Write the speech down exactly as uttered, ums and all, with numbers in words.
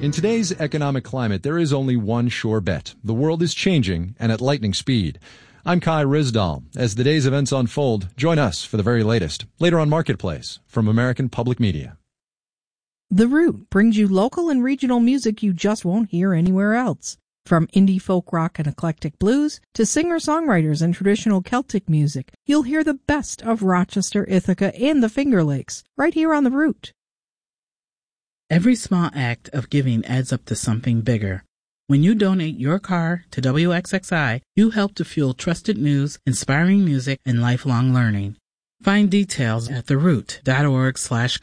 In today's economic climate, there is only one sure bet. The world is changing, and at lightning speed. I'm Kai Rizdal. As the day's events unfold, join us for the very latest. Later on Marketplace from American Public Media. The Root brings you local and regional music you just won't hear anywhere else. From indie folk rock and eclectic blues to singer-songwriters and traditional Celtic music, you'll hear the best of Rochester, Ithaca, and the Finger Lakes right here on The Root. Every small act of giving adds up to something bigger. When you donate your car to W X X I, you help to fuel trusted news, inspiring music, and lifelong learning. Find details at theroot.org slash